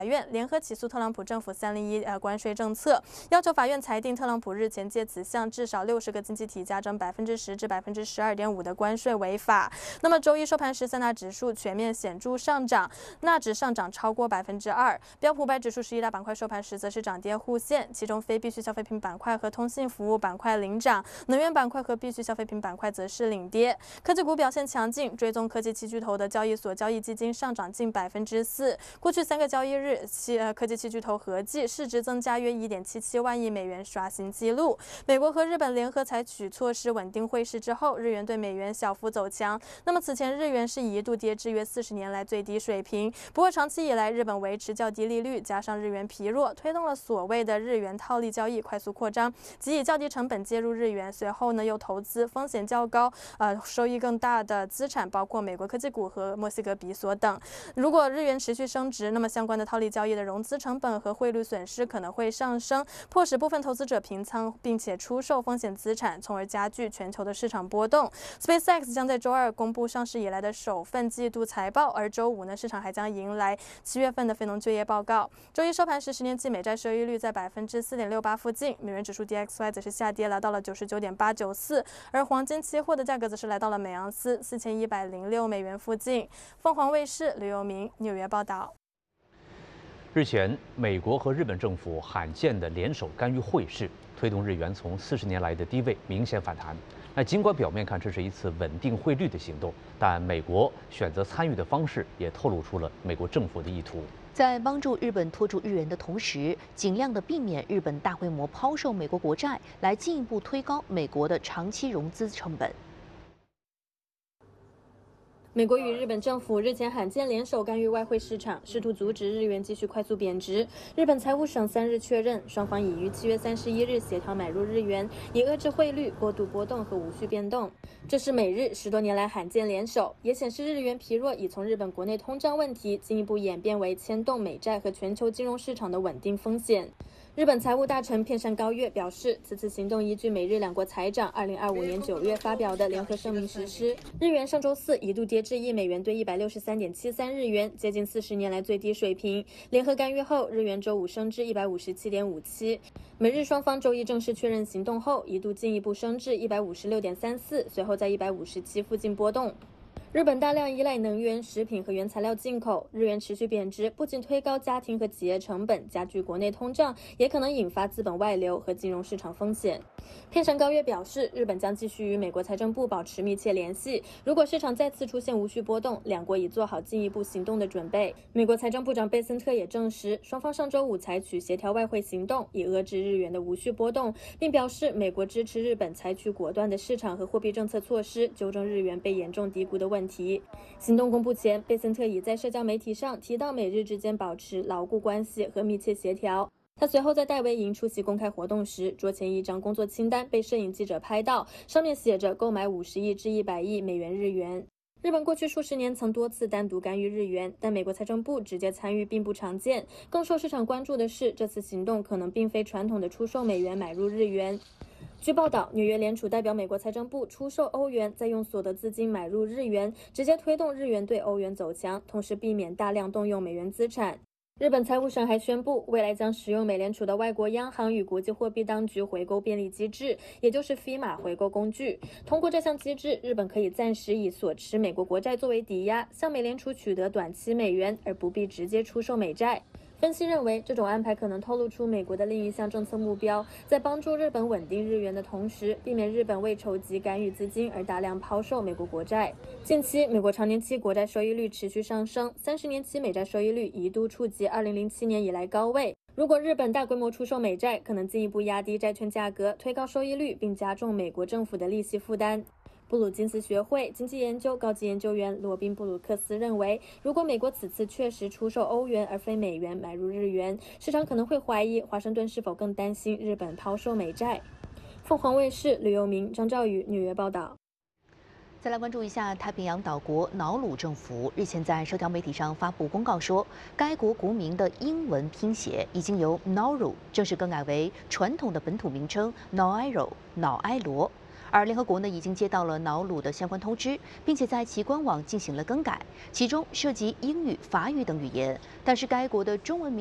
法院联合起诉特朗普政府301关税政策，要求法院裁定特朗普日前借此向至少60个经济体加征10%至12.5%的关税违法。那么周一收盘时，三大指数全面显著上涨，纳指上涨超过2%，标普500指数11大板块收盘时则是涨跌互现，其中非必需消费品板块和通信服务板块领涨，能源板块和必需消费品板块则是领跌。科技股表现强劲，追踪科技七巨头的交易所交易基金上涨近4%。过去3个交易日，科技七巨头合计市值增加约1.77万亿美元，刷新纪录。美国和日本联合采取措施稳定汇市之后，日元对美元小幅走强。那么此前日元是一度跌至约40年来最低水平。不过长期以来，日本维持较低利率，加上日元疲弱，推动了所谓的日元套利交易快速扩张，即以较低成本介入日元，随后呢又投资风险较高、收益更大的资产，包括美国科技股和墨西哥比索等。如果日元持续升值，那么相关的套利交易的融资成本和汇率损失可能会上升，迫使部分投资者平仓并且出售风险资产，从而加剧全球的市场波动。SpaceX 将在周二公布上市以来的首份季度财报，而周五呢，市场还将迎来7月份的非农就业报告。周一收盘时，10年期美债收益率在4.68%附近，美元指数 DXY 则是下跌来到了99.894，而黄金期货的价格则是来到了每盎司4106美元附近。凤凰卫视吕佑明纽约报道。 日前，美国和日本政府罕见的联手干预汇市，推动日元从40年来的低位明显反弹。那尽管表面看这是一次稳定汇率的行动，但美国选择参与的方式也透露出了美国政府的意图。 在帮助日本拖住日元的同时，尽量的避免日本大规模抛售美国国债，来进一步推高美国的长期融资成本。 美国与日本政府日前罕见联手干预外汇市场，试图阻止日元继续快速贬值。日本财务省3日确认，双方已于7月31日协调买入日元，以遏制汇率过度波动和无序变动。这是美日10多年来罕见联手，也显示日元疲弱已从日本国内通胀问题进一步演变为牵动美债和全球金融市场的稳定风险。日本财务大臣片山高月表示，此次行动依据美日两国财长2025年9月发表的联合声明实施。日元上周四一度跌至1美元兑163.73日元，接近40年来最低水平。联合干预后，日元周五升至157.57。美日双方周一正式确认行动后，一度进一步升至156.34，随后在157附近波动。日本大量依赖能源、食品和原材料进口，日元持续贬值，不仅推高家庭和企业成本，加剧国内通胀，也可能引发资本外流和金融市场风险。片山高月表示，日本将继续与美国财政部保持密切联系，如果市场再次出现无序波动，两国已做好进一步行动的准备。美国财政部长贝森特也证实，双方上周五采取协调外汇行动，以遏制日元的无序波动，并表示美国支持日本采取果断的市场和货币政策措施，纠正日元被严重低估的问题。行动公布前，贝森特已在社交媒体上提到美日之间保持牢固关系和密切协调。他随后在戴维营出席公开活动时，桌前一张工作清单被摄影记者拍到，上面写着购买50亿至100亿美元日元。日本过去数十年曾多次单独干预日元，但美国财政部直接参与并不常见。更受市场关注的是，这次行动可能并非传统的出售美元买入日元。据报道，纽约联储代表美国财政部出售欧元，再用所得资金买入日元，直接推动日元对欧元走强，同时避免大量动用美元资产。日本财务省还宣布，未来将使用美联储的外国央行与国际货币当局回购便利机制，也就是 FEMA 回购工具。通过这项机制，日本可以暂时以所持美国国债作为抵押，向美联储取得短期美元，而不必直接出售美债。分析认为，这种安排可能透露出美国的另一项政策目标，在帮助日本稳定日元的同时，避免日本为筹集干预资金而大量抛售美国国债。近期，美国长年期国债收益率持续上升，30年期美债收益率一度触及2007年以来高位。如果日本大规模出售美债，可能进一步压低债券价格，推高收益率，并加重美国政府的利息负担。布鲁金斯学会经济研究高级研究员罗宾·布鲁克斯认为，如果美国此次确实出售欧元而非美元买入日元，市场可能会怀疑华盛顿是否更担心日本抛售美债。凤凰卫视吕佑明、张兆宇纽约报道。 再来关注一下太平洋岛国瑙鲁政府日前在社交媒体上发布公告说，该国国名的英文拼写已经由 Nauru 正式更改为传统的本土名称 Nairo 瑙埃罗。 而联合国呢已经接到了瑙鲁的相关通知，并且在其官网进行了更改，其中涉及英语、法语等语言，但是该国的中文名